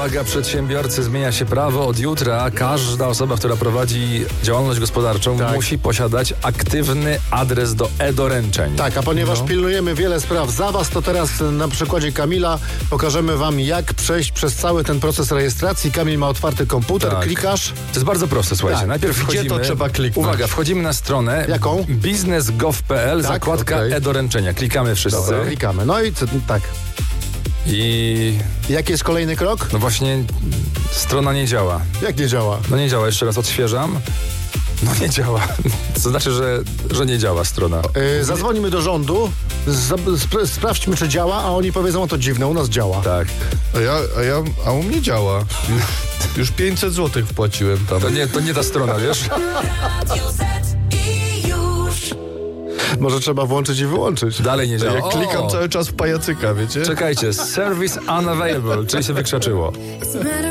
Uwaga, przedsiębiorcy, zmienia się prawo. Od jutra każda osoba, która prowadzi działalność gospodarczą, musi posiadać aktywny adres do e-doręczeń. Tak, a ponieważ pilnujemy wiele spraw za was, to teraz na przykładzie Kamila pokażemy wam, jak przejść przez cały ten proces rejestracji. Kamil ma otwarty komputer, klikasz. To jest bardzo proste, słuchajcie. Tak. Najpierw wchodzimy... Gdzie to trzeba kliknąć? Uwaga, wchodzimy na stronę. Jaką? biznes.gov.pl, zakładka e-doręczenia. Klikamy wszyscy. Dobra, klikamy. No i tak. I... Jaki jest kolejny krok? No właśnie, strona nie działa. Jak nie działa? No nie działa, jeszcze raz odświeżam. No nie działa. To znaczy, że nie działa strona. Zadzwonimy do rządu, sprawdźmy, czy działa, a oni powiedzą, to dziwne, u nas działa. Tak. A u mnie działa. Już 500 zł wpłaciłem tam. To nie ta strona, wiesz? Może trzeba włączyć i wyłączyć. Dalej nie działa. Ja klikam cały czas w pajacyka, wiecie? Czekajcie, service unavailable, czyli się wykrzaczyło.